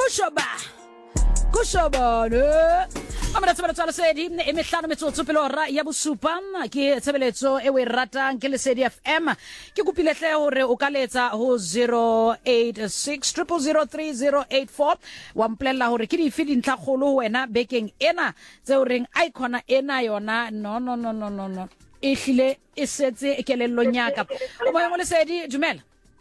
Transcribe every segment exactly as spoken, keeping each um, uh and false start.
Kushoba Kushoba Amara tsaba tsala sedi e mehlano metsotso pele ora ya bosupa ke tshebeletso e we ratang ke le Sedi F M ke kopile hle hore o ka letsa ho zero eight six zero zero three zero eight four wa mplela hore ke di fidi ntla kholo wena bekeng ena tse o reng icona ena yona no no no no no no e hlile e setse ke le lonyaka o moyeng o le Sedi dumela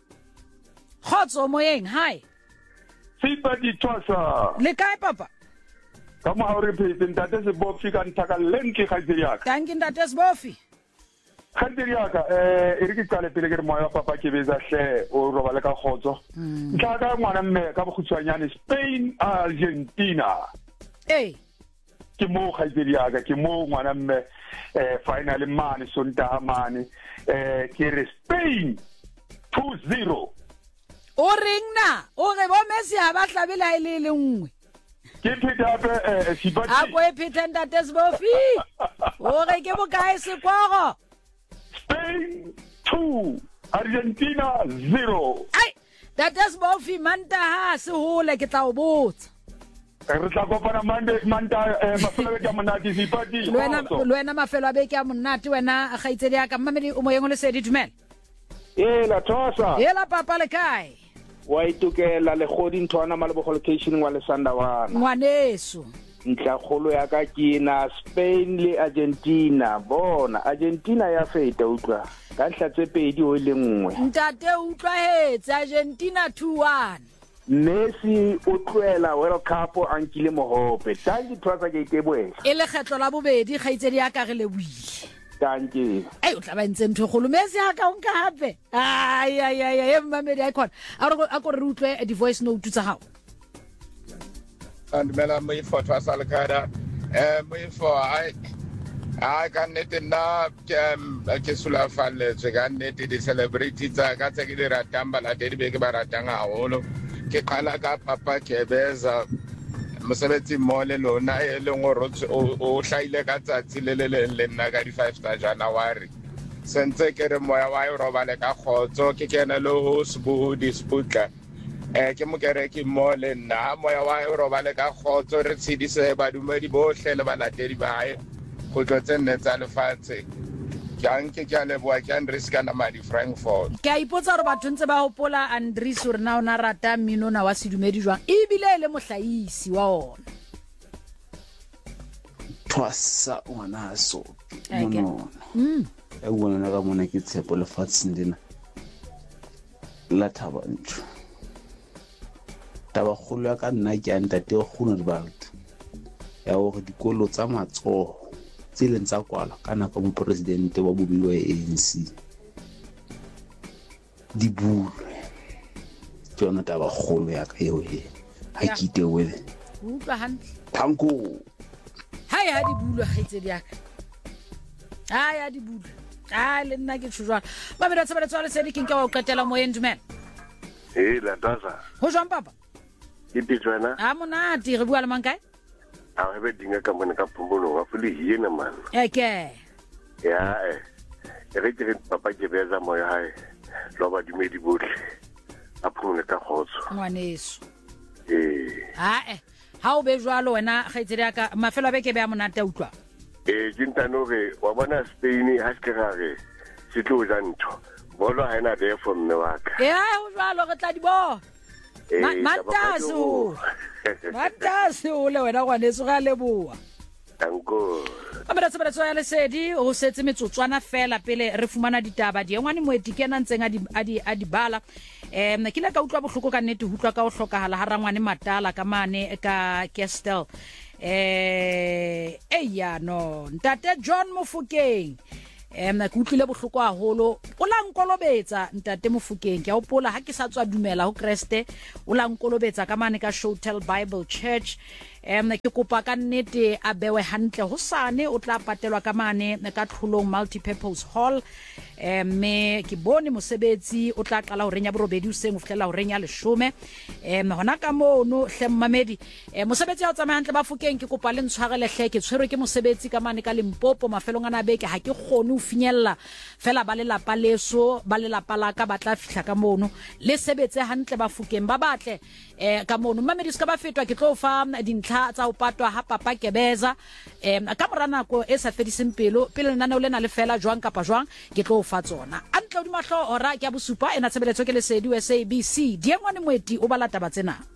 khotso moyeng hi Sipati Tshwasa le kae papa Kama hore phete ntate se bofi ka ntaka lenki khaitsedi yaka. Thank you ntate se bofi. Khaitsedi yaka eh e re ke tsale pele ke re moya papa ke beza hle o roba le ka khotso. Ntaka ngwana mme ka bokhutswanyane Spain Argentina. Eh. Ke mo khaitsedi yaka ke mo ngwana mme eh final man sonta mane eh ke re Spain two zero. O ring na o re bo Messi ha ba hlabela ile le nngwe. Ke phetape eh sipati a go e phethenda tesbofi o re ke bokae sekoro Spain two Argentina zero ai that tesbofi manta ha se hole ke tla o botsa re tla kopana mande manta mafelo ke monate sipati lwena lwena mafelo a be ke a monate wena gaitsedi ya ka mmamedi o moyeng o le Sedi dumela eh la Tshwasa e la papa le kae wa itukela le godi ntwana malebo location wa le Sandawana ngwaneso ntla kholo ya ka kina Spain le Argentina bona Argentina ya feta utlwa ka hlatse pedi o le nngwe ntate utlwa hetse Argentina two one Messi o tloela World Cup ankile mohope tangi Tshwasa ke itebwela e le kgetlo la bobedi gaitsedi ya ka re le buile tangi ai o tla ba ntse ntho kholo Messi ha ka onka hape ai ai ai ai mmamedi icon a re a go re utlwe di voice note tsa hao and mela me for Tshwasa le kada eh me for ai ai ka nete na ke sula falle tse ka nete di celebrity tsa ka tse ke di ratamba la di be ke ba ratanga haholo ke qala ka papa ke beza mosebetsi mole lona e le ngoro o hlaile ka tsatsi le le le nna ka di five tsa January sentse ke re moya wa e roba le ka khotso ke kena le ho sbu disputla eh ke mo kere ke mole nna moya wa e roba le ka khotso re tshedise ba dumedi bohle le balatedi ba hae go tlotse nne tsa lefatshe ke ke a leboa ke Andries kana madi Frankfurt ke a ipotsa gore batho ntse ba hopola Andries hore na ona rata mmino na wa sedumedi jwang e bile le mohlaisi wa ona Tshwasa ngwana so Okay. mono mm e bona ka mona ke tshepo lefatsheng dina la thabantsho taba kholo ya ka nna ke a ntate Groenewald ya hore dikolo tsa matsoho tse leng tsa kwala kana ka mo president wa bobedi wa A N C di bulwe tsona taba kholo ya ka eo he ha ke itewe utlwa hantle thanko hai ha di bulwe gaitsedi ya ka hai ha di bulwe a le nna ke tshujwa ba be tsaba tswa le Sedi ke nka wa qetela moyeng dumela eh la Tshwasa ho jwang papa ke ditjwana a monate re bua le mang kae a re be dinga ka mona ka phumbolo wa fuli hiena man eke ya eh re ke papa ke beza moya hae lo ba dumedi bohle a phumule ka khotso ngwaneso eh a eh ha o be jwalo wena gaitsedi ya ka mafelo a be ke be a monate utlwa eh dintano re wa bona Spain ha se ka re se tlo ja ntho bolo ha ena de for mme wa ka e ha o jwalo re tla di bo Mataso Mataso le wena ngwaneso ga leboa tanko Abela tsaba tswa ya le Sedi o setse metsotswana fela pele re fumana ditaba di engwane moeti kena ntseng a di a di a di bala em ke la ka utlwa bohloko ka nnete hutlwa ka o hlokahala ha rangwane matala ka mane ka Kestel eh eya no ntate John Mofokeng em na ke utlwile bohloko haholo o la nkolobetsa ntate Mofokeng ke a opola ha ke sa tswa dumela ho Kriste o la nkolobetsa ka mane ka Showtel Bible Church em ke kopa ka nnete a bewe hantle hosane o tla patelwa ka mane ka Tlholong multipurpose hall em me ke bone mosebetsi o tla qala ho renya borobedi useng o fihlela ho renya leshome em hona ka mono hlemmamedi mosebetsi ya o tsamaya hantle ba Fokeng ke kopa le ntshwarele hle ke tshwerwe ke mosebetsi ka mane ka Limpopo mafelong ana beke ha ke kgone ho finyella fela ba le lapa leso ba le lapa la ka batla fihla ka mono le sebetse hantle ba Fokeng ba batle eh ka mono mamedi ska ba fetwa ke tlo fa dintlha tsa o patwa ha papa Kebeza em ka mora nako e sa fediseng pelo pele nna o lena le fela jwang kapa jwang ke tlo fa tsona antle o di mahlo ora ke a bosupa ena tshebeletso ke lesedi U S A B C diengwane moeti o balata ba tsena